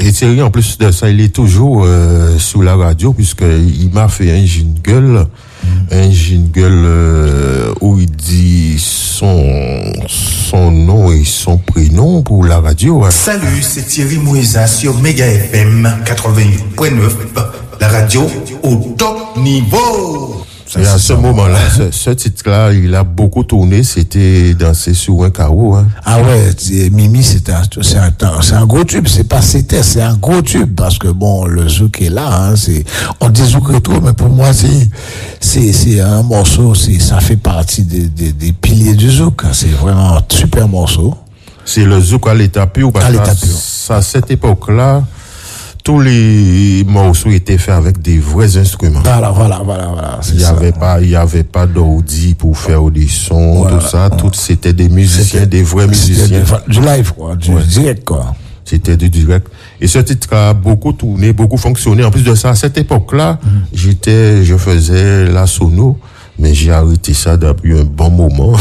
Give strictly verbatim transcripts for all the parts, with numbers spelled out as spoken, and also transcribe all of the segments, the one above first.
Et Thierry, en plus de ça, il est toujours euh, sous la radio puisqu'il m'a fait un jingle, mmh. un jingle euh, où il dit son son nom et son prénom pour la radio. Hein. Salut, c'est Thierry Moueza sur Mega F M quatre-vingt-huit point neuf, la radio au top niveau. Ça, et à ce moment-là, ce, ce titre-là, il a beaucoup tourné, c'était Danser sur un carreau. Hein. Ah ouais, Mimi, c'est un, c'est un, c'est un gros tube, c'est pas c'était, c'est un gros tube, parce que bon, le zouk est là, hein, c'est, on dit zouk rétro, mais pour moi, c'est, c'est, c'est un morceau, c'est, ça fait partie des, des, des piliers du zouk, c'est vraiment un super morceau. C'est le zouk à l'état pur, parce que à cette époque-là, tous les morceaux étaient faits avec des vrais instruments. Voilà, voilà, voilà, voilà. Il y avait pas, il y avait pas d'ordi pour faire des sons, voilà, tout ça. Tout c'était des musiciens, c'était, des vrais musiciens. Du live, quoi, du ouais. direct, quoi. C'était du direct. Et ce titre a beaucoup tourné, beaucoup fonctionné. En plus de ça, à cette époque-là, mm. j'étais, je faisais la sono, mais j'ai arrêté ça depuis un bon moment.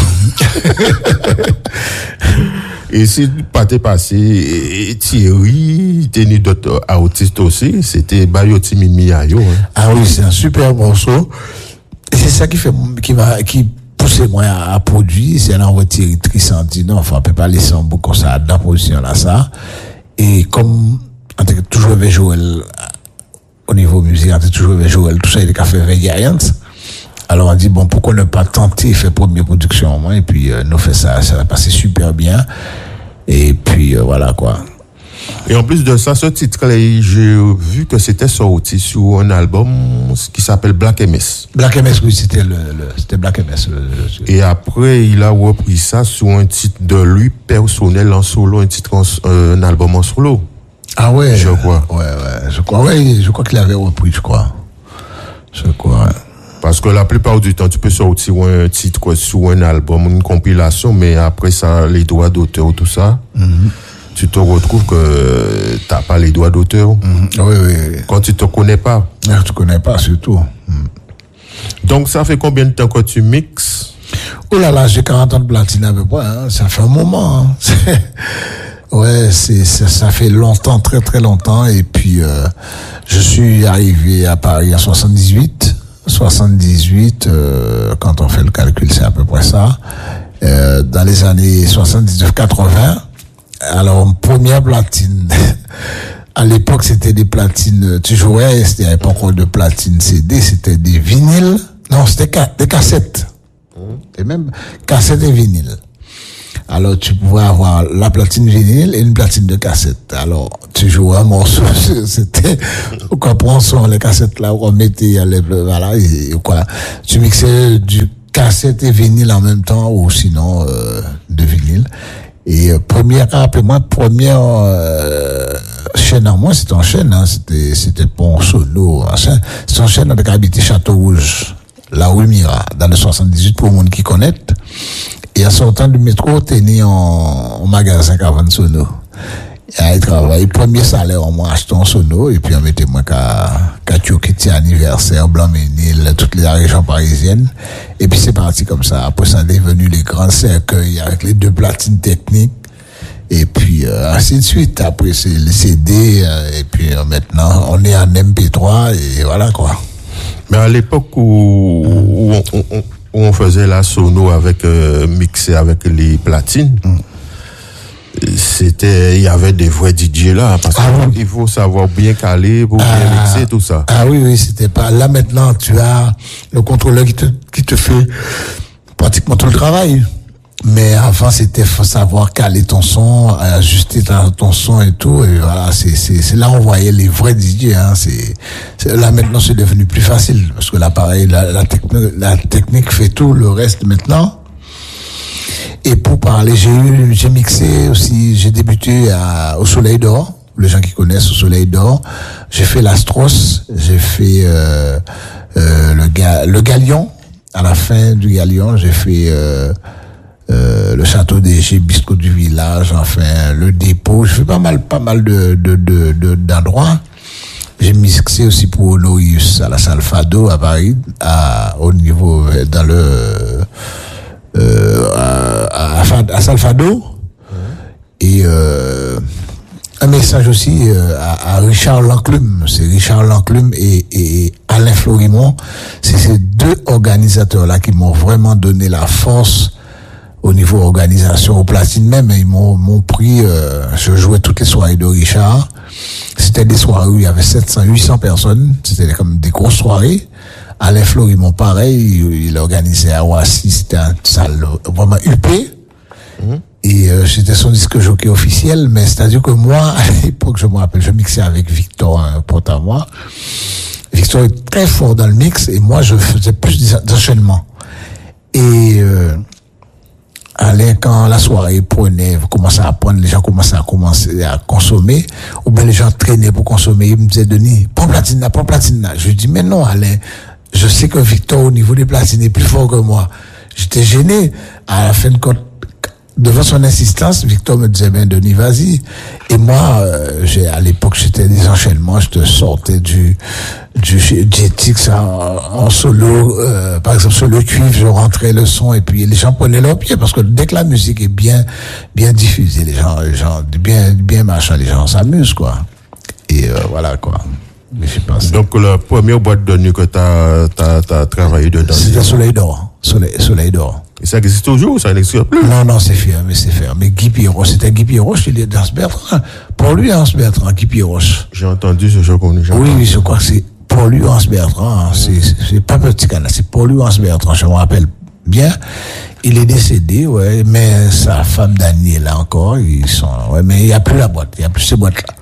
Et si pas t'es passé, et Thierry, tenu d'autres artistes aussi, c'était Bayoti Mimi Ayo. Hein. Ah oui, c'est un super morceau. Et c'est ça qui fait, qui m'a, qui poussait moi à, à produire. C'est un envoi Thierry Trissantino. Enfin, on peut pas laisser un bout comme ça, dans la position là, ça. Et comme, on a toujours avec Joël, au niveau musique, on a toujours avec Joël, tout ça, il a fait Veillance. Alors on dit bon, pourquoi ne pas tenter faire première production au moins, et puis euh, nous fait ça, ça va passer super bien, et puis euh, voilà quoi. Et en plus de ça, ce titre-là, j'ai vu que c'était sorti sur un album qui s'appelle Black M S. Black M S, oui, c'était le, le c'était Black M S. Le, le... Et après, il a repris ça sur un titre de lui personnel en solo, un titre, en, euh, un album en solo. Ah ouais. Je crois. Ouais, ouais, je crois, ouais, je crois qu'il avait repris, je crois. Je crois, ouais. Parce que la plupart du temps, tu peux sortir un titre quoi, sur un album, une compilation, mais après ça, les droits d'auteur, tout ça, mm-hmm. tu te retrouves que t'as pas les droits d'auteur. Mm-hmm. Oui, oui, oui. Quand tu te connais pas. Non, tu connais pas, surtout. Mm. Donc, ça fait combien de temps que tu mixes? Oh là là, j'ai quarante ans de platine à peu près, hein. Ça fait un moment, hein. C'est... Ouais, c'est, ça, ça fait longtemps, très très longtemps, et puis, euh, je suis arrivé à Paris en soixante-dix-huit. soixante-dix-huit, euh, quand on fait le calcul, c'est à peu près ça. Euh, dans les années soixante-dix-neuf quatre-vingts, alors, première platine. À l'époque, c'était des platines, tu jouais, il n'y avait pas encore de platine C D, c'était des vinyles. Non, c'était ca- des cassettes. Mmh. Et même cassettes et vinyles. Alors, tu pouvais avoir la platine vinyle et une platine de cassette. Alors, tu jouais un morceau, c'était, on comprend, sur les cassettes là, on mettait, les, voilà, et, et quoi. Tu mixais du cassette et vinyle en même temps, ou sinon, euh, de vinyle. Et, euh, première, rappelez-moi, première, euh, chaîne en moi, c'était en chaîne, hein, c'était, c'était Pont Sono, c'était en chaîne, on a habité Château Rouge, la rue Mira, dans le soixante-dix-huit, pour le monde qui connaît. Et en sortant du métro, t'es né en, en magasin qu'avant Sono. Et il travaille, premier salaire, on m'a acheté un Sono, et puis on mettait moi qu'à, qu'à Tchokiti anniversaire, Blanc-Ménil, toutes les régions parisiennes. Et puis c'est parti comme ça. Après ça est venu les grands cercueils avec les deux platines techniques. Et puis, euh, ainsi de suite. Après c'est les C D, euh, et puis euh, maintenant, on est en M P trois, et voilà quoi. Mais à l'époque où, où on, on, on où on faisait la sono avec euh, mixé avec les platines, mm. c'était, il y avait des vrais D J là, parce ah, qu'il oui. faut savoir bien caler pour ah, bien mixer tout ça. Ah oui, oui, c'était pas, là maintenant, tu as le contrôleur qui te, qui te fait pratiquement tout le travail. Mais avant, c'était, faut savoir caler ton son, ajuster ta, ton son et tout, et voilà, c'est, c'est, c'est là où on voyait les vrais D J, hein, c'est, c'est, là maintenant c'est devenu plus facile, parce que l'appareil, la, la, techn- la technique fait tout le reste maintenant. Et pour parler, j'ai eu, j'ai mixé aussi, j'ai débuté à, au Soleil d'Or, les gens qui connaissent au Soleil d'Or, j'ai fait l'Astros, j'ai fait, euh, euh, le ga, le Galion, à la fin du Galion, j'ai fait, euh, Euh, le château des G, Bisco du village, enfin le dépôt. Je fais pas mal, pas mal de, de, de, de d'endroits. J'ai mixé aussi pour Honorius à la salle Fado à Paris, à au niveau dans le euh, à, à, à, à salle Fado. Mmh. Et euh, un message aussi euh, à, à Richard Lanclume. C'est Richard Lanclume et, et Alain Florimont. C'est ces deux organisateurs-là qui m'ont vraiment donné la force au niveau organisation, au platine même. Ils m'ont, m'ont pris, euh, je jouais toutes les soirées de Richard. C'était des soirées où il y avait sept cents, huit cents personnes. C'était comme des grosses soirées. Alain Florimont, pareil, il, il organisait à Ouassi. C'était un salle vraiment huppé. Mmh. Et euh, j'étais son disque jockey officiel, mais c'est-à-dire que moi, à l'époque, je me rappelle, je mixais avec Victor, un pote à moi. Victor est très fort dans le mix, et moi, je faisais plus d'enchaînement. Et euh, allez, quand la soirée prenait, commençait à prendre, les gens commençaient à commencer à consommer, ou bien les gens traînaient pour consommer, ils me disaient, Denis, prends platine, prends platine. Je lui dis, mais non, Alain, je sais que Victor, au niveau des platines, est plus fort que moi. J'étais gêné. À la fin de compte, devant son insistance, Victor me disait, ben, Denis, vas-y. Et moi, euh, j'ai, à l'époque, j'étais des enchaînements, je te sortais du, du G T X en, en solo, euh, par exemple, sur le cuivre, je rentrais le son, et puis les gens prenaient leur pied, parce que dès que la musique est bien, bien diffusée, les gens, les gens, bien, bien machin, les gens s'amusent, quoi. Et, euh, voilà, quoi. Donc, la première boîte de nuit que t'as, t'as, t'as travaillé dedans? C'était Soleil d'Or. Soleil, Soleil d'Or. Et ça existe toujours ou ça n'existe plus? Non, non, c'est fermé, c'est fermé. Guy Pierrot, c'était Guy Pierrot, il est dans ce Bertrand. Pour lui, Hans Bertrand, Guy Pierrot. J'ai entendu ce jeu qu'on Oui, oui, je crois que c'est pour lui, Hans Bertrand. Mmh. C'est, c'est, c'est pas petit canal, c'est pour lui, Hans Bertrand. Je me rappelle bien. Il est décédé, ouais, mais sa femme Daniel, là encore, ils sont, ouais, mais il n'y a plus la boîte, il n'y a plus ces boîtes-là.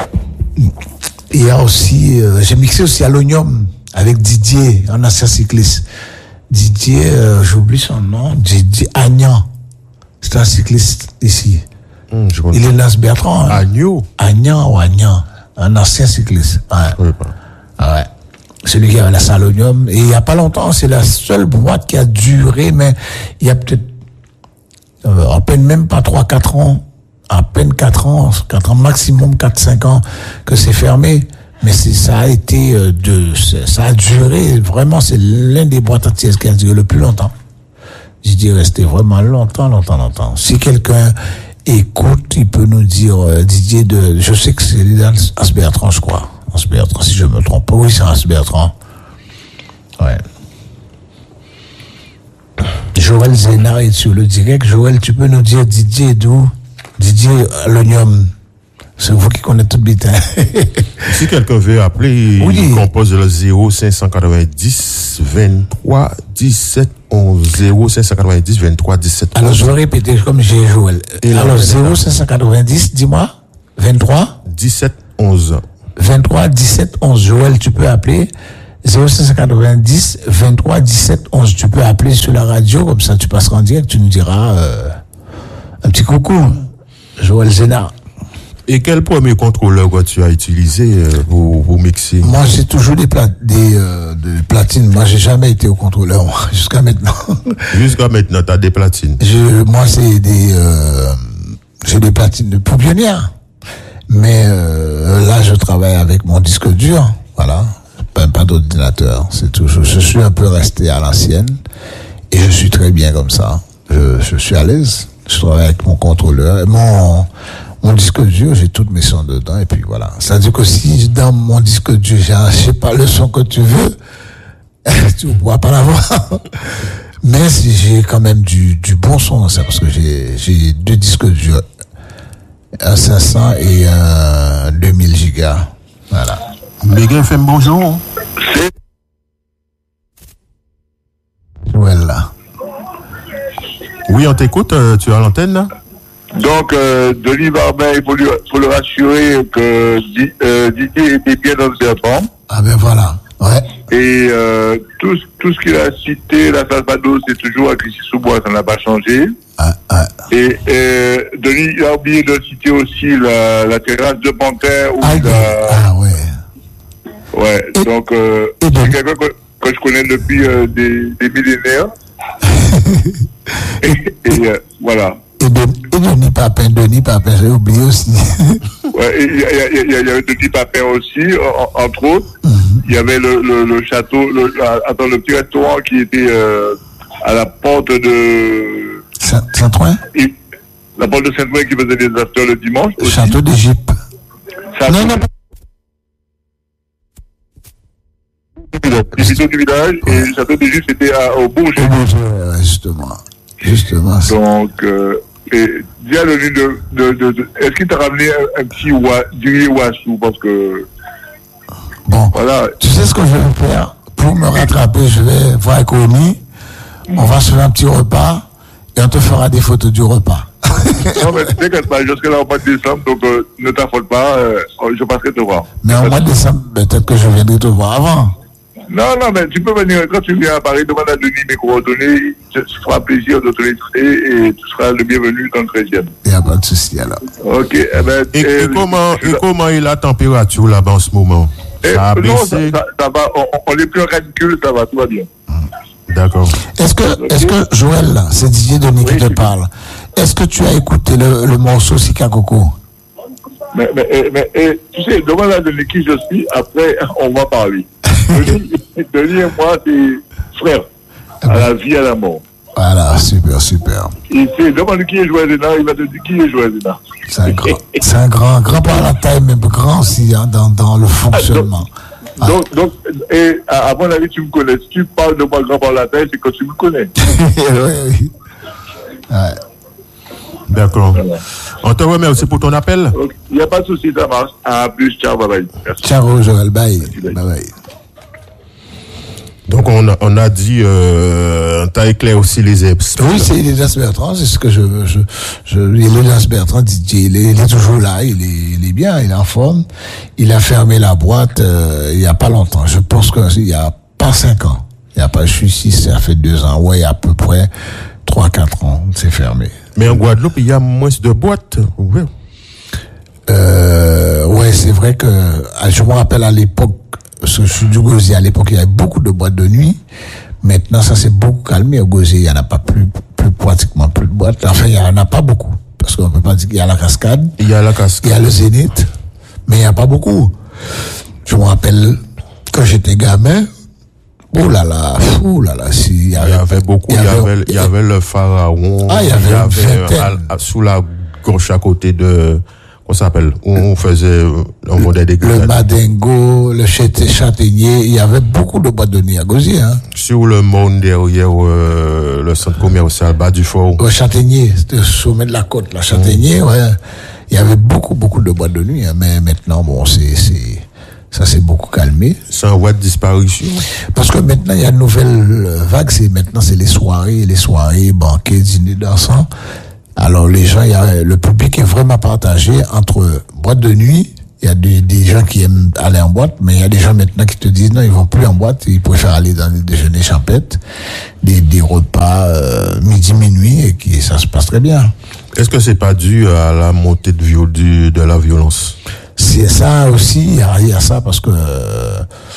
Il y a aussi, euh, j'ai mixé aussi à l'Oignon avec Didier, un ancien cycliste. Didier, euh, j'oublie son nom, Didier Agnan. C'est un cycliste ici. Mmh, il est Nas Bertrand. Hein. Agnan. Agnan ou Agnan. Un ancien cycliste. Ouais. Oui, pas. Ouais. Celui qui avait la salle Oignon. Et il n'y a pas longtemps, c'est la seule boîte qui a duré, mais il y a peut-être, euh, à peine même pas trois, quatre ans. À peine quatre ans, quatre ans maximum, quatre, cinq ans que c'est fermé. Mais c'est, ça a été euh, de, ça a duré, vraiment, c'est l'un des boîtes entières qui a duré le plus longtemps. Je dis rester vraiment longtemps, longtemps, longtemps. Si quelqu'un écoute, il peut nous dire, euh, Didier de, je sais que c'est Hans Bertrand, je crois. Hans Bertrand, si je me trompe pas. Oui, c'est Hans Bertrand. Ouais. Joël Zénard est sur le direct. Joël, tu peux nous dire Didier d'où? Didier L'Oignon. C'est vous qui connaissez tout le bitin. Si quelqu'un veut appeler, oui. Il compose le zéro cinq cent quatre-vingt-dix vingt-trois dix-sept onze. zéro cinq cent quatre-vingt-dix vingt-trois dix-sept onze. Alors, je vais répéter comme j'ai Joël. Et alors, zéro cinq cent quatre-vingt-dix, dis-moi. vingt-trois dix-sept onze. vingt-trois dix-sept onze. Joël, tu peux appeler. zéro cinq cent quatre-vingt-dix vingt-trois dix-sept onze. Tu peux appeler sur la radio, comme ça tu passeras en direct, tu nous diras euh, un petit coucou. Joël Zénard. Et quel premier contrôleur que tu as utilisé euh, pour, pour mixer? Moi, j'ai toujours des, pla- des, euh, des platines. Moi, j'ai jamais été au contrôleur, moi, jusqu'à maintenant. Jusqu'à maintenant, tu as des platines? Je, moi, c'est des... Euh, j'ai des platines de pour pionnière. Mais euh, là, je travaille avec mon disque dur. Voilà. Pas, pas d'ordinateur. C'est toujours... Je suis un peu resté à l'ancienne. Et je suis très bien comme ça. Je, je suis à l'aise. Je travaille avec mon contrôleur. Mon... Mon disque dur, j'ai toutes mes sons dedans, et puis voilà. C'est-à-dire que si dans mon disque dur, j'ai, je sais pas, le son que tu veux, tu ne pourras pas l'avoir. Mais si j'ai quand même du, du bon son, c'est parce que j'ai, j'ai deux disques durs. Un cinq cents et un deux mille gigas. Voilà. Méga F M, bonjour. Voilà. Oui, on t'écoute, euh, tu as l'antenne, là? Donc, euh, Denis Barbin, il faut, lui, faut le rassurer que euh, Didier était bien dans le serpent. Ah ben voilà, ouais. Et euh, tout, tout ce qu'il a cité, la Salvador, c'est toujours à Clichy-sous-Bois, ça n'a pas changé. Ah, ah. Et euh, Denis il a oublié de citer aussi la, la terrasse de Pantin. Où Ah, il a... ah ouais. Ouais, et, donc euh, et c'est quelqu'un que, que je connais depuis euh, des, des millénaires. et et euh, voilà. Et, de, et Denis Papin, Denis Papin, j'ai oublié aussi. Ouais, il y, y, y, y avait Denis Papin aussi, en, entre autres. Mm-hmm. Il y avait le, le, le château, le, attends, le petit restaurant qui était euh, à la porte de... Saint-Ouen? La porte de Saint-Ouen qui faisait des afters le dimanche. Aussi. Château d'Égypte. Château Non, non. Plutôt du village, et le château de Juste c'était à- au Bourget. Ouais, justement. Justement. c'est- Donc, euh, et dis à le lieu de, de, de, de- est-ce qu'il t'a ramené un, un petit wa, du riz Wassou, parce que, Bon. voilà, Tu sais ce que je vais faire? Pour me rattraper, je vais voir avec Omi. On va se faire un petit repas et on te fera des photos du repas. non, mais t'inquiète pas, jusqu'à là au mois de décembre, donc euh, ne t'affole pas, euh, je passerai te voir. Mais au mois de décembre, peut-être que je viendrai te voir avant. Non, non, mais tu peux venir, quand tu viens à Paris, demande à Denis mes coordonnées, ça te fera plaisir de te les donner et tu seras le bienvenu dans le treizième. Il n'y a pas de souci alors. Ok, eh ben, Et, euh, et comment, je- et comment est la température là-bas en ce moment? eh, Ça a non, ça, baissé? ça, ça va, on, on est plus en canicule, ça va, tout va bien. D'accord. Est-ce que, est-ce que Joël, là, c'est Didier Denis qui Oui, te oui. parle. Est-ce que tu as écouté le, le morceau Sika Coco? Mais, mais, eh, mais eh, tu sais, demande à Denis qui je suis, après, on va parler. Denis, Denis et moi, c'est frère, à la vie, à la mort. Voilà, super, super. Il sait, demande qui est Joël Zéna, il va te dire qui est Joël Zéna. C'est un grand, c'est un grand, grand par la taille, mais grand aussi, hein, dans, dans le fonctionnement. Donc, donc, et à, à mon avis, tu me connais. Si tu parles de moi grand par la tête, c'est que tu me connais. oui, oui. Ouais. D'accord. On te remercie pour ton appel. Donc, il n'y a pas de souci, ça marche. À plus, ciao, bye bye. Merci. Ciao, Joël, bye. bye. Bye bye. Donc on a, on a dit, euh, t'as éclairci les experts. Oui, c'est Elias Bertrand, c'est ce que je, je, je, Elias Bertrand, D J, il est, il est toujours là, il est, il est bien, il est en forme. Il a fermé la boîte, euh, il y a pas longtemps. Je pense qu'il y a pas cinq ans. Il y a pas, je suis ici, ça fait deux ans. Ouais, il y a à peu près trois, quatre ans, c'est fermé. Mais en Guadeloupe, il y a moins de boîtes. Ouais. Euh, ouais, c'est vrai que, je me rappelle à l'époque, parce que je suis du Gosier, à l'époque, il y avait beaucoup de boîtes de nuit. Maintenant, ça s'est beaucoup calmé. Au Gosier, il n'y en a pas plus, plus, pratiquement plus de boîtes. Enfin, il n'y en a pas beaucoup. Parce qu'on ne peut pas dire qu'il y a la Cascade. Il y a la cascade. Il y a le Zénith. Mais il n'y a pas beaucoup. Je me rappelle, quand j'étais gamin, oh là là, oh là là, si, il y Il avait, y avait beaucoup. Il y avait, il y avait le pharaon. Ah, il y avait une euh, vingtaine. à- à- sous la gauche à côté de, comment ça s'appelle, où on faisait, on vendait des le grenades. Madingo, le Châte- Châtaignier, il y avait beaucoup de boîtes de nuit à Gosier, hein. Sur le monde derrière euh, le centre commercial bas du fort. Au Châtaignier, c'était au sommet de la côte, la Châtaignier, ouais. Il y avait beaucoup, beaucoup de boîtes de nuit, hein, mais maintenant, bon, c'est, c'est, ça s'est beaucoup calmé. C'est en voie de disparition. Parce que maintenant, il y a une nouvelle vague, c'est maintenant, c'est les soirées, les soirées, banquets, dîners, dansants. Alors, les gens, il y a, le public est vraiment partagé entre boîte de nuit. Il y a des, des gens qui aiment aller en boîte, mais il y a des gens maintenant qui te disent non, ils vont plus en boîte, ils préfèrent aller dans des déjeuners champêtres, des, des repas, euh, midi, minuit, et qui, ça se passe très bien. Est-ce que c'est pas dû à la montée de, viol, du, de la violence? C'est ça aussi, il y a, il y a ça parce que euh,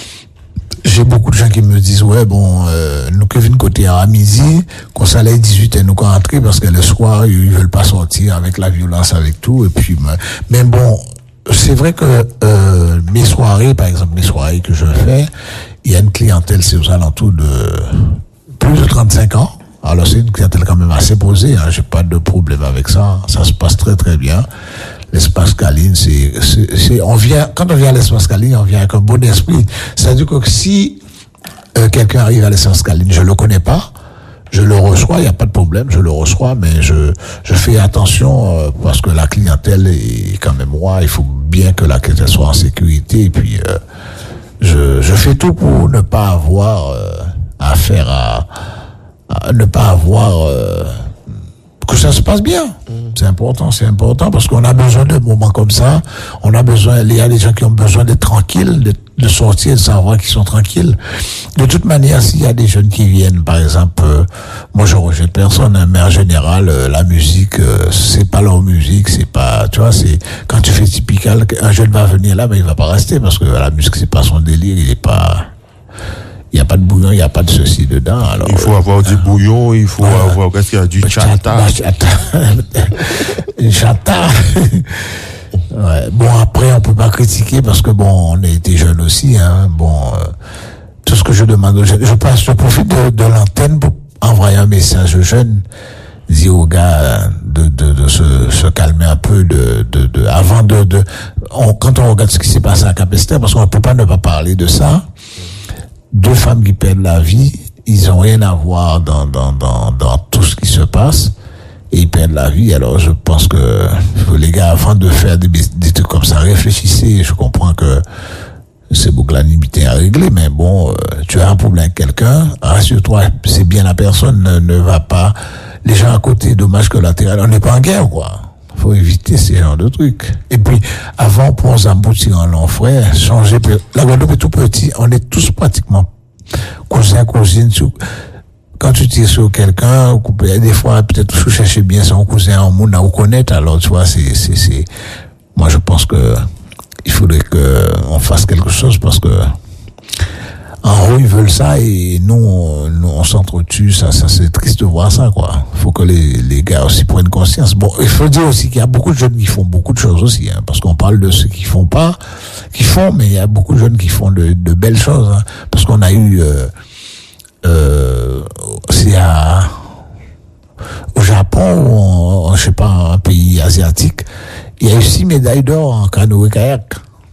j'ai beaucoup de gens qui me disent ouais bon euh, nous qui venons côté à midi qu'on s'allait dix-huit et nous qu'on rentrer parce que le soir ils veulent pas sortir avec la violence avec tout et puis mais, mais bon c'est vrai que euh, mes soirées par exemple mes soirées que je fais il y a une clientèle c'est aux alentours de plus de trente-cinq ans. Alors c'est une clientèle quand même assez posée, hein. J'ai pas de problème avec ça, ça se passe très très bien. L'espace Caline, c'est, c'est, c'est, on vient, quand on vient à l'espace Caline, on vient avec un bon esprit. C'est-à-dire que si euh, quelqu'un arrive à l'espace Caline, je le connais pas, je le reçois, il n'y a pas de problème, je le reçois, mais je, je fais attention euh, parce que la clientèle est quand même roi, il faut bien que la clientèle soit en sécurité, et puis euh, je, je fais tout pour ne pas avoir euh, affaire à, à ne pas avoir euh, que ça se passe bien. C'est important, c'est important parce qu'on a besoin de moments comme ça. On a besoin, il y a des gens qui ont besoin d'être tranquilles, de, de sortir, de savoir qu'ils sont tranquilles. De toute manière, s'il y a des jeunes qui viennent, par exemple, euh, moi je rejette personne, hein, mais en général, euh, la musique, euh, c'est pas leur musique, c'est pas, tu vois, c'est quand tu fais typical, un jeune va venir là, mais il va pas rester parce que la musique c'est pas son délire, il est pas. Il n'y a pas de bouillon, il n'y a pas de ceci dedans. Alors, Il faut avoir du bouillon, il faut voilà. avoir, qu'est-ce qu'il y a, du chata. Chata. Chata. Ouais. Bon, après, on peut pas critiquer parce que bon, on a été jeunes aussi, hein. Bon, euh, tout ce que je demande aux jeunes, je passe, je profite de, de l'antenne pour envoyer un message aux jeunes. dire aux gars de, de, de se, se calmer un peu de, de, de avant de, de on, quand on regarde ce qui s'est passé à Cap-Esther, parce qu'on ne peut pas ne pas parler de ça, deux femmes qui perdent la vie, ils ont rien à voir dans, dans, dans, dans tout ce qui se passe, et ils perdent la vie. Alors je pense que, que les gars, avant de faire des, des trucs comme ça, réfléchissez. Je comprends que c'est beaucoup la limité à régler, mais bon, euh, tu as un problème avec quelqu'un, rassure-toi, c'est bien la personne, ne, ne va pas. Les gens à côté, dommage collatéral, on n'est pas en guerre, quoi. Faut éviter ces genres de trucs. Et puis, avant, pour nous aboutir en long frère, changer, la Guadeloupe est tout petit, on est tous pratiquement cousins, cousines. Quand tu tires sur quelqu'un, des fois, peut-être, tu cherches bien son cousin en monde à reconnaître, alors, tu vois, c'est, c'est, c'est, moi, je pense que, il faudrait que on fasse quelque chose parce que, en haut, ils veulent ça et nous, on, nous, on s'entretue. Ça, ça, c'est triste de voir ça, quoi. Faut que les, les gars aussi prennent conscience. Bon, il faut dire aussi qu'il y a beaucoup de jeunes qui font beaucoup de choses aussi, hein, parce qu'on parle de ceux qui font pas, qui font, mais il y a beaucoup de jeunes qui font de, de belles choses, hein, parce qu'on a eu, euh, euh, c'est à, au Japon, ou en, je sais pas, un pays asiatique, il y a eu six médailles d'or en canoë-kayak.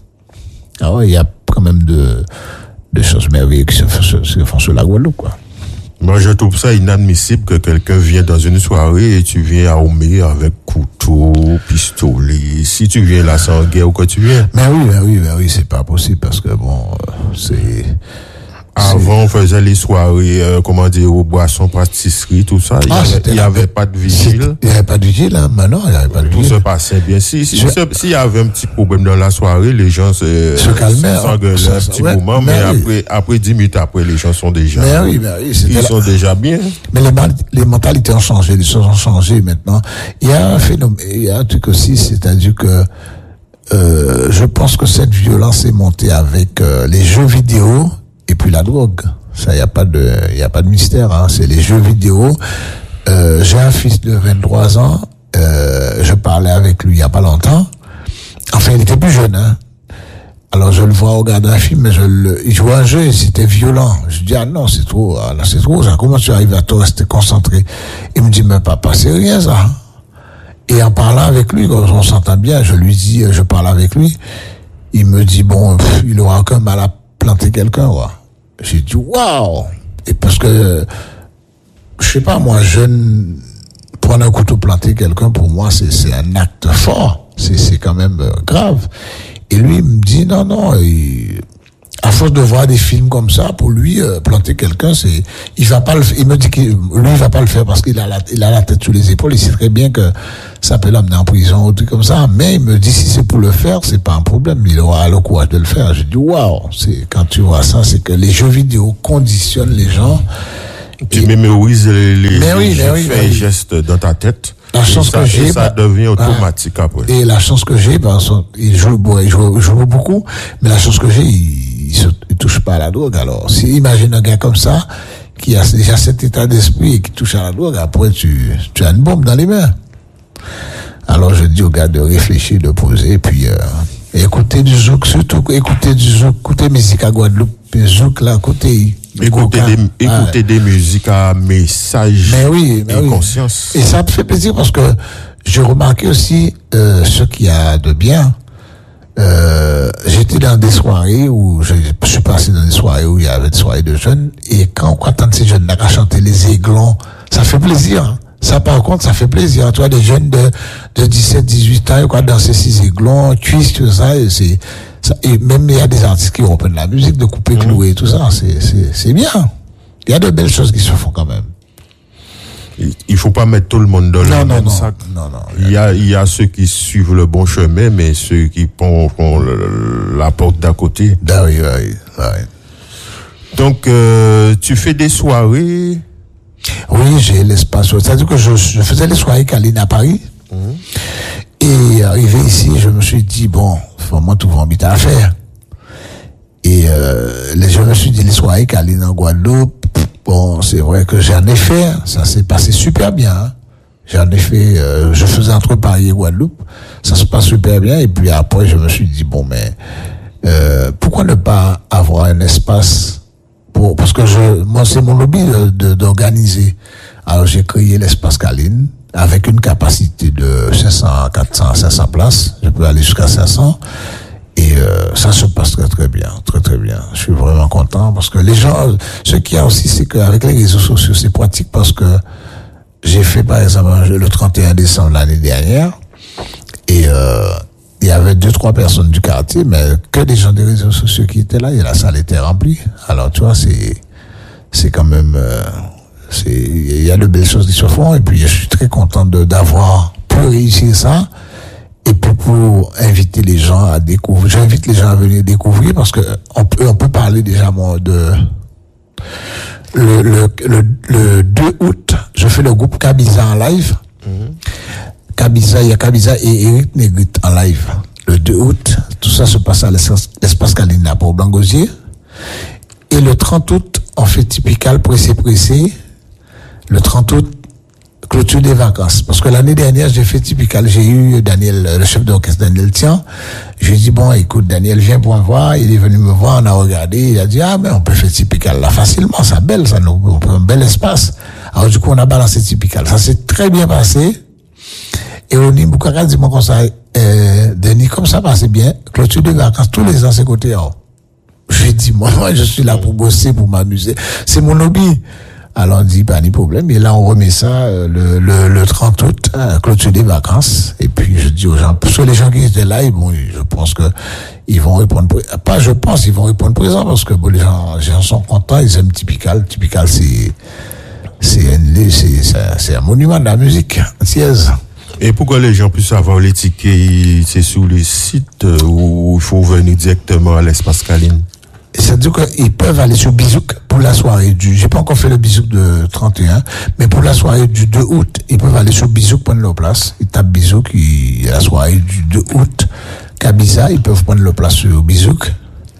Ah ouais, il y a quand même de, des choses merveilleuses qui se font, se font sur la Guadeloupe, quoi. Moi, je trouve ça inadmissible que quelqu'un vienne dans une soirée et tu viens armé avec couteau, pistolet. Si tu viens là sans guerre ou quoi tu viens. Mais oui, mais oui, mais oui, c'est pas possible parce que bon, euh, c'est... Avant, on faisait les soirées, euh, comment dire, aux boissons, pâtisseries, tout ça. Il ah, n'y avait, avait pas de vigile. Il n'y avait pas de vigile, hein. Maintenant, il n'y avait pas de vigile. Tout se passait bien. Si, si, Je... s'il y avait un petit problème dans la soirée, les gens se, se calmaient, s'engueulaient un petit ouais, moment, mais, mais oui. après, après dix minutes après, les gens sont déjà, mais oui, mais oui, ils la... sont déjà bien. Mais les, les mentalités ont changé, les choses ont changé maintenant. Il y a un phénomène, il y a un truc aussi, c'est-à-dire que, euh, je pense que cette violence est montée avec euh, les jeux vidéo et puis la drogue. Ça, y a pas de, y a pas de mystère, hein. C'est les jeux vidéo. Euh, j'ai un fils de vingt-trois ans, euh, je parlais avec lui il y a pas longtemps. Enfin, il était plus jeune, hein. Alors, je le vois regarder un film, mais je le, il jouait à un jeu et c'était violent. Je dis, ah non, c'est trop, ah non, c'est trop, ça. Comment tu arrives à te rester concentré? Il me dit, mais papa, c'est rien, ça. Et en parlant avec lui, quand on s'entend bien, je lui dis, je parle avec lui, il me dit, bon, pff, il aura aucun mal à planter quelqu'un, quoi. J'ai dit, waouh! Et parce que, je sais pas, moi, jeune, prendre un couteau, planter quelqu'un, pour moi, c'est, c'est un acte fort. C'est, c'est quand même euh, grave. Et lui, il me dit, non, non, il, à force de voir des films comme ça, pour lui, euh, planter quelqu'un, c'est, il va pas le, il me dit que lui, il va pas le faire parce qu'il a la, il a la tête sous les épaules, il sait très bien que ça peut l'amener en prison ou tout comme ça, mais il me dit, si c'est pour le faire, c'est pas un problème, il aura le courage de le faire. J'ai dit, waouh, c'est, quand tu vois ça, c'est que les jeux vidéo conditionnent les gens. Tu et... mémorises les, les, mais oui, les mais oui, faits mais et oui. gestes dans ta tête. La chance ça, que j'ai, ça bah, devient automatique ah, après. Et la chance que j'ai, bah, il joue, bon, il joue, il joue beaucoup, mais la chance que j'ai, il, il se, il touche pas à la drogue. Alors, si, imagine un gars comme ça, qui a déjà cet état d'esprit et qui touche à la drogue, après, tu, tu as une bombe dans les mains. Alors, je dis aux gars de réfléchir, de poser, puis, euh, écouter du zouk, surtout, écouter du zouk, écouter musique à Guadeloupe, le zouk, là, côté, Écouter des, écouter ah, des musiques à message mais oui, mais et oui. conscience. Et ça me fait plaisir parce que j'ai remarqué aussi euh, ce qu'il y a de bien. Euh, j'étais dans des soirées où je, je suis passé dans des soirées où il y avait des soirées de jeunes et quand on entend ces jeunes-là chanter les aiglons, ça fait plaisir. Hein. Ça, par contre, ça fait plaisir. Tu vois, des jeunes de, de dix-sept, dix-huit ans, quoi, danser ces aiglons, cuisses, tout ça, et c'est, ça, et même il y a des artistes qui reprennent la musique, de couper, clouer, mmh. tout ça, c'est, c'est, c'est bien. Il y a de belles choses qui se font quand même. Il faut pas mettre tout le monde dans non, le non, même non, sac. Non, non. Il y a, il y a ceux qui suivent le bon chemin, mais ceux qui font, font le, la porte d'à côté. Ah oui, oui, oui. Donc, euh, tu fais des soirées. Oui, j'ai l'espace. C'est-à-dire que je, je faisais les soirées Caline à Paris. Mmh. Et arrivé ici, je me suis dit, bon, vraiment tout va vite à faire. Et euh, je me suis dit, les soirées Caline en Guadeloupe, bon, c'est vrai que j'en ai fait, ça s'est passé super bien. Hein. J'en ai fait, euh, je faisais entre Paris et Guadeloupe, ça se passe super bien. Et puis après, je me suis dit, bon, mais euh, pourquoi ne pas avoir un espace pour, parce que je, moi, c'est mon hobby de, de, d'organiser. Alors, Alors, j'ai créé l'espace Caline avec une capacité de cinq cents, quatre cents, cinq cents places. Je peux aller jusqu'à cinq cents. Et euh, ça se passe très très bien, très très bien. Je suis vraiment content parce que les gens, ce qu'il y a aussi, c'est qu'avec les réseaux sociaux, c'est pratique parce que j'ai fait par exemple le trente et un décembre l'année dernière et euh, il y avait deux trois personnes du quartier, mais que des gens des réseaux sociaux qui étaient là et la salle était remplie. Alors tu vois, c'est c'est quand même euh, c'est il y a de belles choses qui se font et puis je suis très content de d'avoir pu réussir ça. Et puis pour inviter les gens à découvrir, j'invite les gens à venir découvrir parce que on peut on peut parler déjà moi de le le le, le deux août, je fais le groupe Kabiza en live. Mm-hmm. Kabiza, il y a Kabiza et Eric Negrit en live. Le deux août, tout ça se passe à l'espace Kalina pour Blanc-Gosier. Et le trente août, on fait typical pressé pressé. Le trente août, clôture des vacances. Parce que l'année dernière, j'ai fait typical. J'ai eu Daniel, le chef d'orchestre Daniel Tian. J'ai dit, bon, écoute, Daniel, viens pour me voir. Il est venu me voir, on a regardé. Il a dit, ah, mais on peut faire typical là facilement. Ça belle, ça nous, on peut un bel espace. Alors, du coup, on a balancé typical. Ça s'est très bien passé. Et on dit, Boukara, dis-moi comme ça, euh, Denis, comme ça passe bien. Clôture des vacances, tous les ans, c'est côté, oh. Je lui dis, moi, moi, je suis là pour bosser, pour m'amuser. C'est mon hobby. Alors on dit, pas de problème. Et là, on remet ça euh, le, le, le trente août, hein, clôture des vacances. Et puis, je dis aux gens, parce que les gens qui étaient là, ils vont, je pense que ils vont répondre, pas je pense, ils vont répondre présent parce que bon, les gens, les gens sont contents, ils aiment Typical. Typical, c'est, c'est, c'est, c'est, c'est un monument de la musique antillaise. Et pourquoi les gens puissent avoir les tickets, c'est sur les sites où il faut venir directement à l'espace Caline? C'est-à-dire qu'ils peuvent aller sur Bizouk pour la soirée du, j'ai pas encore fait le Bizouk de trente et un, mais pour la soirée du deux août, ils peuvent aller sur Bizouk, prendre leur place. Ils tapent Bizouk, il y a la soirée du deux août, Kabiza, ils peuvent prendre leur place sur Bizouk.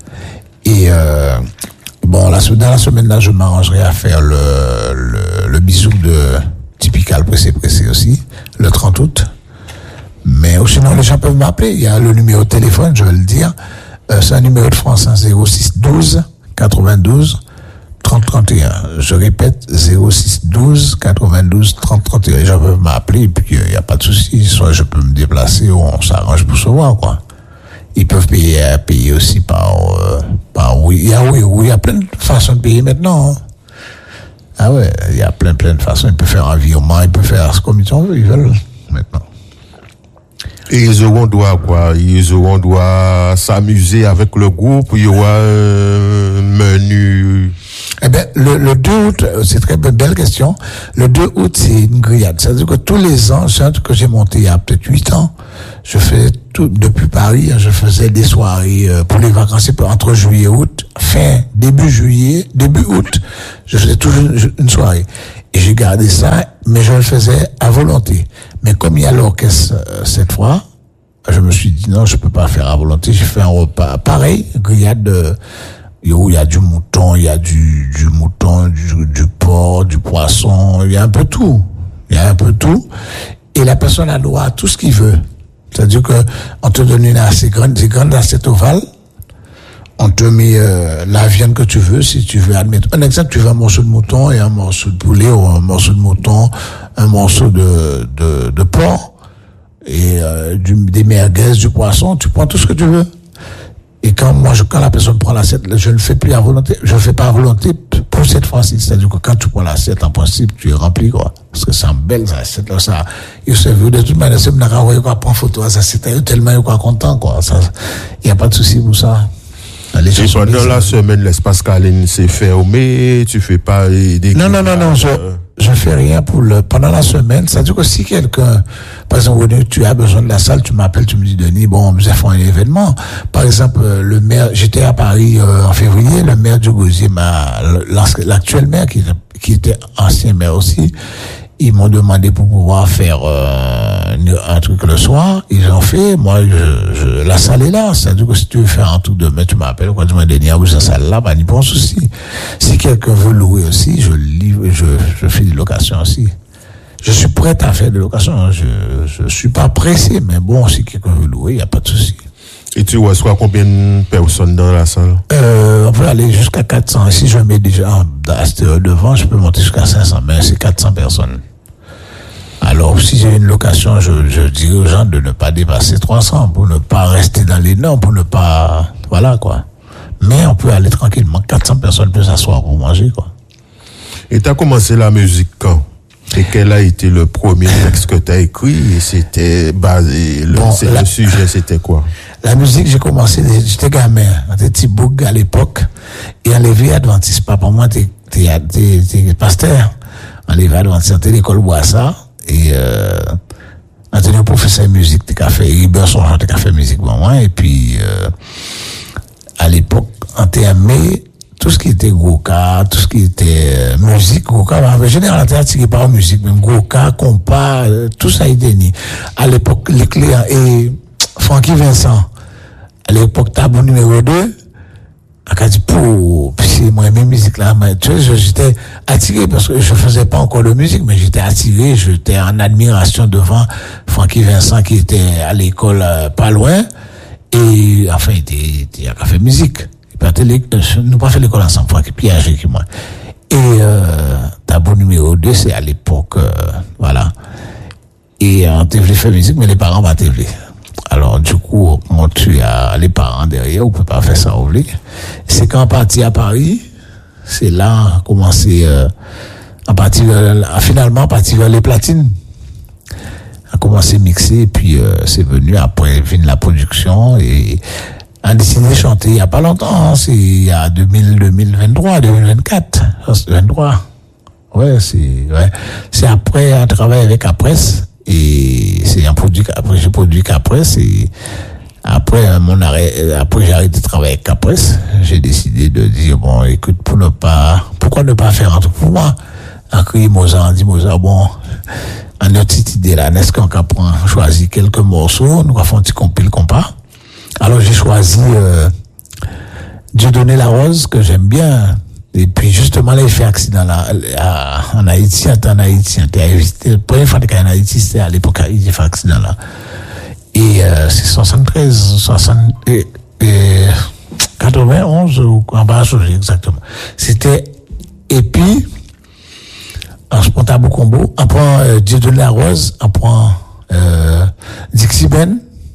Et, euh, bon, la, dans la semaine là, je m'arrangerai à faire le, le, le Bizouk de Typical pressé pressé aussi, le trente août. Mais sinon, les gens peuvent m'appeler. Il y a le numéro de téléphone, je vais le dire. Euh, c'est un numéro de France, hein, zéro six douze quatre-vingt-douze trente trente et un. Je répète, zéro six douze quatre-vingt-douze trente trente et un. Les gens peuvent m'appeler, et puis il n'y a pas de souci. Soit je peux me déplacer, ou on s'arrange pour se voir, quoi. Ils peuvent payer, payer aussi par, euh, par oui. Il y a, oui, oui, il y a plein de façons de payer maintenant, hein. Ah ouais, il y a plein, plein de façons. Ils peuvent faire un virement, ils peuvent faire ce comme ils veulent, maintenant. Et ils auront droit quoi? Ils auront droit s'amuser avec le groupe, il y aura un menu. Eh ben, le, le deux août, c'est très belle question. Le deux août, c'est une grillade. C'est-à-dire que tous les ans, c'est un truc que j'ai monté il y a peut-être huit ans. Je fais tout, depuis Paris, je faisais des soirées pour les vacances, entre juillet et août, fin, début juillet, début août, je faisais toujours une soirée. Et j'ai gardé ça, mais je le faisais à volonté. Mais comme il y a l'orchestre euh, cette fois, je me suis dit non, je peux pas faire à volonté. J'ai fait un repas pareil, grillade de, où il y a du mouton, il y a du, du mouton, du, du porc, du poisson, il y a un peu tout. Il y a un peu tout. Et la personne a droit à tout ce qu'il veut. C'est-à-dire que on te donne une assez grande, des grandes assiettes ovales. On te met euh, la viande que tu veux, si tu veux admettre. Un exemple, tu veux un morceau de mouton et un morceau de poulet, ou un morceau de mouton, un morceau de de, de porc, et euh, du, des merguez, du poisson, tu prends tout ce que tu veux. Et quand moi, je, quand la personne prend l'assiette, je ne le fais plus à volonté. Je le fais pas à volonté pour cette fois-ci. C'est-à-dire que quand tu prends l'assiette, en principe, tu es rempli, quoi. Parce que c'est un bel assiette, là, ça. Il se veut de toute manière, c'est une renvoyer, quoi, prendre photo, ça, c'est tellement, quoi, content, quoi. Ça, il n'y a pas de souci pour ça. Les et pendant la semaine, l'espace Caline c'est fermé, tu fais pas des... Non, non, non, non, je, je fais rien pour le, pendant la semaine. C'est-à-dire que si quelqu'un, par exemple, tu as besoin de la salle, tu m'appelles, tu me dis, Denis, bon, on nous a fait un événement. Par exemple, le maire, j'étais à Paris, euh, en février, le maire du Gosier m'a, l'actuel maire, qui, qui était ancien maire aussi, ils m'ont demandé pour pouvoir faire euh, un truc le soir. Ils ont fait. Moi, je, je, la salle est là. C'est-à-dire que si tu veux faire un truc demain, tu m'appelles. Quand tu m'as dit, ah oui, cette salle-là, bah, n'y pense souci. Si quelqu'un veut louer aussi, je livre, je, je fais des locations aussi. Je suis prêt à faire des locations. Je, je suis pas pressé, mais bon, si quelqu'un veut louer, il n'y a pas de souci. Et tu reçois combien de personnes dans la salle? Euh, on peut aller jusqu'à quatre cents. Si je mets déjà un stéréo devant, je peux monter jusqu'à cinq cents, mais c'est quatre cents personnes. Alors, si j'ai une location, je, je dis aux gens de ne pas dépasser trois cents pour ne pas rester dans les normes, pour ne pas, voilà, quoi. Mais on peut aller tranquillement. quatre cents personnes peuvent s'asseoir pour manger, quoi. Et t'as commencé la musique quand? Et quel a été le premier texte que t'as écrit? Et c'était basé, le, Bon, c'est, la, le sujet, c'était quoi? La musique, j'ai commencé, j'étais gamin, j'étais petit bouc à l'époque, et en lévé adventiste. Papa, moi, t'es, t'es, t'es, t'es pasteur. En lévé adventiste, t'es l'école Boissa, et, euh, on était un professeur de musique, t'es qu'à faire, Riberson, t'es qu'à faire musique, bon, moi, et puis, euh, à l'époque, on t'est aimé, tout ce qui était Goka, tout ce qui était euh, musique, Goka, en général, on était attiré par la musique, même Goka, compas, euh, tout ça a été né. À l'époque, les clés, et Francky Vincent, à l'époque, tabou numéro deux, a dit pour, c'est moi, mes musiques là, mais, tu sais, j'étais attiré parce que je faisais pas encore de musique, mais j'étais attiré, j'étais en admiration devant Francky Vincent qui était à l'école euh, pas loin, et, enfin, il était, il a fait musique. Nous pas fait l'école ensemble, Francky Piaget qui moi. Et, euh, tabou numéro deux, c'est à l'époque, euh, voilà. Et, on T V fait musique, mais les parents pas T V. Alors, du coup, quand tu as les parents derrière, on peut pas faire ça, oublie. C'est quand on partit à Paris, c'est là, on a commencé, euh, à partir, à finalement, à partir vers les platines. On a commencé à mixer, et puis, euh, c'est venu après, vient la production, et, on a décidé de chanter il y a pas longtemps, hein, c'est il y a deux mille, deux mille vingt-trois, deux mille vingt-quatre, vingt-trois. Ouais, c'est, ouais. C'est après un travail avec Capresse. Et c'est un produit, après j'ai produit Capresse, et après mon arrêt, après j'ai arrêté de travailler avec Capresse, j'ai décidé de dire, bon, écoute, pour ne pas, pourquoi ne pas faire un truc pour moi? En crié Mozart, on dit Mozart, bon, on a une petite idée là, n'est-ce qu'on a choisi quelques morceaux, nous avons fait un petit compil compas. Alors j'ai choisi, euh, Dieudonné La Rose, que j'aime bien. Et puis, justement, là, il fait accident là, à, en Haïti, en Haïti, la première fois qu'il y a en Haïti, c'était à l'époque, il fait accident là. Et, euh, c'est soixante-treize, soixante, et, et, quatre-vingt-onze, ou, en bas, exactement. C'était, et puis, on se prend Tabou Combo, on prend, euh, Dieudonné La Rose, on prend, euh, Dixie Ben,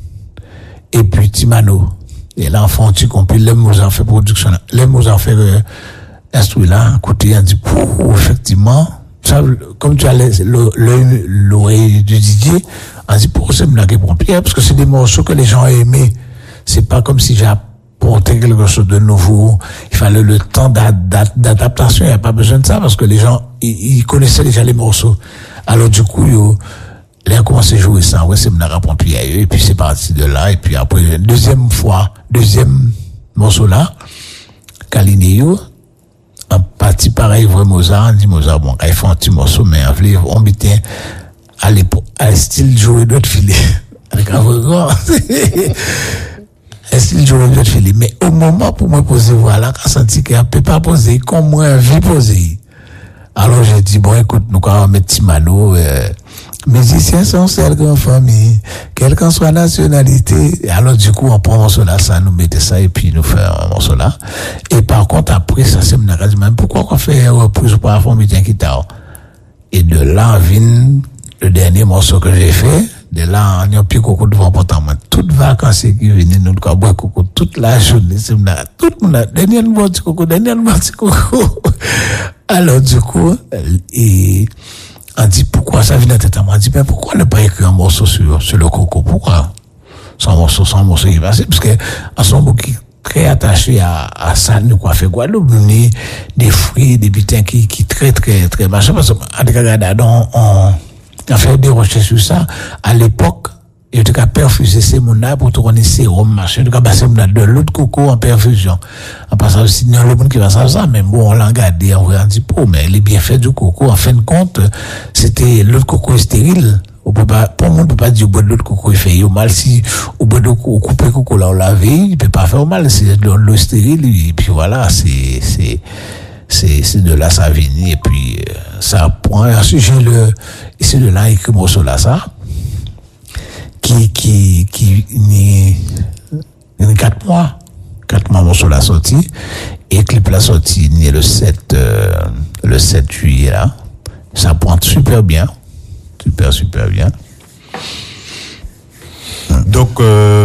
et puis Timano. Et là, on fait un petit compil, les mots en fait production, les mots en fait, euh, instruit là, côté, on dit, pour, effectivement, ça, comme tu as l'oreille du D J, on dit, pour, c'est blague pour Pierre, parce que c'est des morceaux que les gens ont aimés. C'est pas comme si j'ai apporté quelque chose de nouveau. Il fallait le temps d'adaptation, il n'y a pas besoin de ça, parce que les gens, ils, ils connaissaient déjà les morceaux. Alors, du coup, yo, là, on commence à jouer ça, ouais, c'est blague pour Pierre, et puis c'est parti de là, et puis après, deuxième fois, deuxième morceau là, Kalinéo, un parti pareil, vrai Mozart, on dit Mozart, bon, quand il fait un petit morceau, mais en fait, on mettait à l'époque, à style jouer d'autres filets. Avec un vrai un style jouer d'autres filets. Mais au moment pour moi poser, voilà, quand senti qu'on ne peut pas poser, comme moi, envie poser. Alors, j'ai dit, bon, écoute, nous, quand on met Timano, euh, musiciens sont celles grandes familles, quelle qu'en soit la nationalité. Et alors, du coup, on prend un morceau là, ça, nous mettait ça, et puis nous fait un morceau là. Et par contre, après, ça, c'est mon dit, même pourquoi on fait une reprise ou pas, on met un guitare. Et de là, vient le dernier morceau que j'ai fait. De là, on y a un petit coco devant pourtant, toutes vacances qui venaient, nous, quoi, boire coco, toute la journée, c'est mon tout le monde, dernier boire du coco, dernier boire du coco. Alors, du coup, et, on dit, pourquoi ça vient de tête à moi? On dit, ben, pourquoi ne pas écrire un morceau sur, sur le coco? Pourquoi? Sans morceau, sans morceau qui passe. Parce que, en son beaucoup qui très attaché à, à ça, nous, quoi, fait Guadeloupe, des fruits, des butins qui, qui très, très, très machin. Parce que, on, on, on fait des recherches sur ça. À l'époque, en tout cas, perfuser ces monnaies pour tourner sérum, machin. En tout cas, bah, c'est de l'eau de coco en perfusion. En passant aussi, il y a le monde qui va savoir ça, mais bon, on l'a regardé, on a dit, oh, mais les bienfaits du coco, en fin de compte, c'était l'eau de coco est stérile. On peut pas, pour moi, on peut pas dire, au bout de l'eau de coco, il fait mal. Si, au bout de l'eau, couper coco, là, on lavé, il peut pas faire mal. C'est de l'eau stérile, et puis voilà, c'est, c'est, c'est, c'est de là, ça vient, et puis, ça prend, ensuite, j'ai le, et c'est de là, écrit morceau là, ça. qui qui qui ni ni quatre mois quatre mois morceau la sortie Et clip là sorti né le sept, euh, le sept juillet là. Ça pointe super bien. Super, super bien. Donc,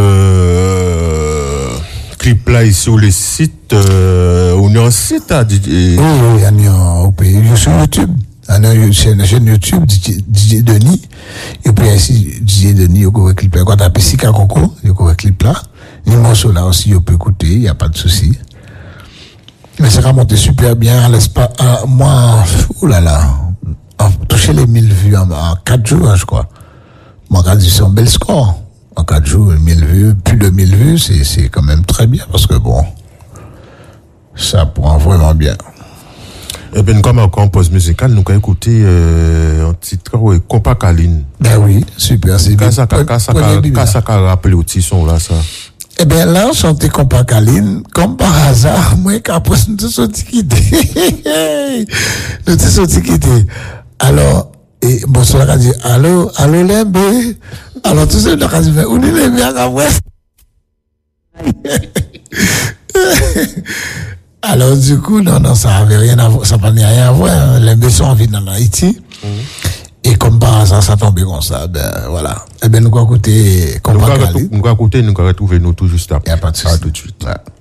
euh, clip là, ici sur le site, euh, on est en site à D J. Oui, oui, on est au pays. Je suis sur YouTube. On a c'est une chaîne YouTube, D J Denis. Et puis ici, D J Denis, il y a un clip là. Quand on a Sika Coco, il y a un clip là. Les morceaux là aussi, on peut écouter, il n'y a pas de souci. Mais ça va monter super bien. L'espace, euh, moi, oulala, toucher les mille vues en, en quatre jours, je crois. Moi, quand c'est un bel score. En quatre jours, mille vues, plus de mille vues, c'est, c'est quand même très bien parce que bon, ça prend vraiment bien. Eh bien, comme encore en pause musicale, nous allons écouter euh, un titre, oui, Compa Kaline. Ben oui, super, c'est bien. Qu'est-ce que ça rappelle au petit son là, ça? Eh bien, là, on chantait Compa Kaline, comme par hasard, moi, qu'après, nous sommes sortis quitter. Nous sommes sortis quitter. Alors, et bon, ça a dit, allô, allô, Lembe. Alors, tout ça, on a dit, mais où est Lembe après? Alors, du coup, non, non, ça avait rien à voir, ça n'a rien à voir, hein. Lembe sont en vie en Haïti. Mm-hmm. Et comme par hasard, ça tombait comme ça, ben, voilà. Eh ben, nous allons écouter, Nous allons écouter, nous allons retrouver nous tout juste après. Il n'y a pas de souci. À tout de suite. Ouais.